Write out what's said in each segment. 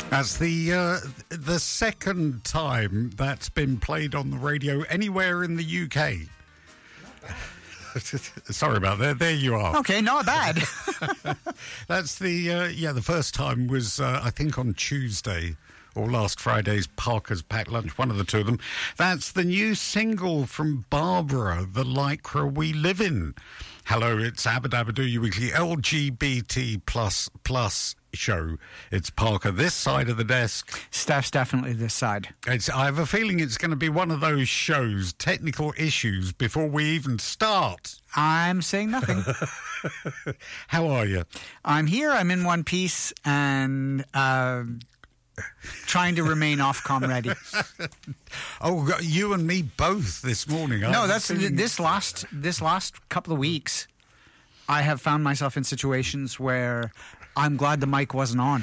That's the second time that's been played on the radio anywhere in the UK. Sorry about that. There you are. Okay, not bad. That's the first time was, I think, on Tuesday or last Friday's Parker's Packed Lunch, one of the two of them. That's the new single from Barbara, The Lycra We Live In. Hello, it's Abadabadoo, your weekly LGBT++ show. It's Parker this side of the desk. Steph's definitely this side. I have a feeling it's going to be one of those shows, technical issues, before we even start. I'm saying nothing. How are you? I'm here. I'm in one piece and trying to remain Ofcom ready. Oh, you and me both this morning. No, that's this last couple of weeks. I have found myself in situations where I'm glad the mic wasn't on.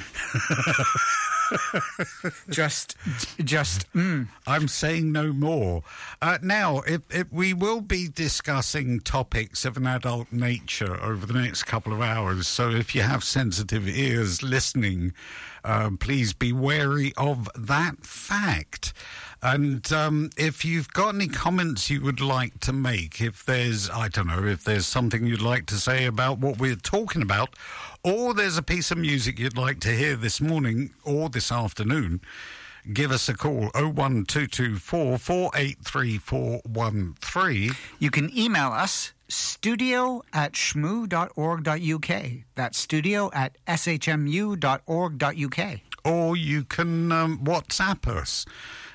I'm saying no more. Now, we will be discussing topics of an adult nature over the next couple of hours. So if you have sensitive ears listening, please be wary of that fact. And if you've got any comments you would like to make, if there's something you'd like to say about what we're talking about, or there's a piece of music you'd like to hear this morning or this afternoon, give us a call, 01224 483 413. You can email us, studio@shmoo.org.uk. That's studio@shmu.org.uk. Or you can WhatsApp us,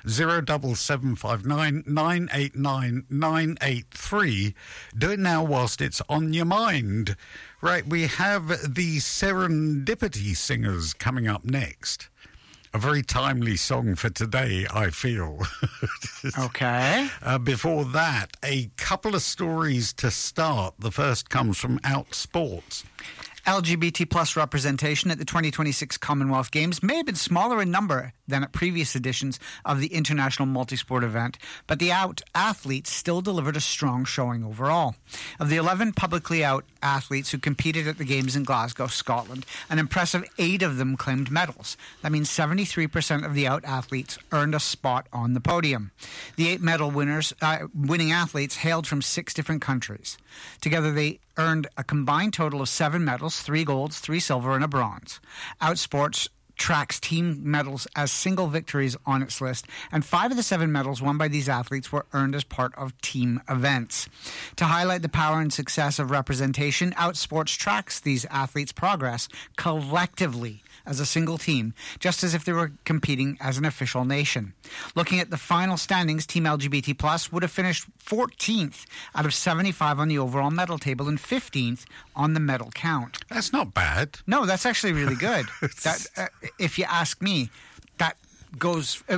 07759 989 983. Do it now whilst it's on your mind. Right, we have the Serendipity Singers coming up next. A very timely song for today, I feel. Okay. Before that, a couple of stories to start. The first comes from Outsports. LGBT+ representation at the 2026 Commonwealth Games may have been smaller in number than at previous editions of the international multisport event, but the out athletes still delivered a strong showing overall. Of the 11 publicly out athletes who competed at the Games in Glasgow, Scotland, an impressive 8 of them claimed medals. That means 73% of the out athletes earned a spot on the podium. The 8 medal winning athletes hailed from 6 different countries. Together they earned a combined total of 7 medals, 3 golds, 3 silver, and a bronze. Outsports tracks team medals as single victories on its list, and 5 of the 7 medals won by these athletes were earned as part of team events. To highlight the power and success of representation, Outsports tracks these athletes' progress collectively as a single team, just as if they were competing as an official nation. Looking at the final standings, Team LGBT+ would have finished 14th out of 75 on the overall medal table and 15th on the medal count. That's not bad. No, that's actually really good. That, if you ask me, that goes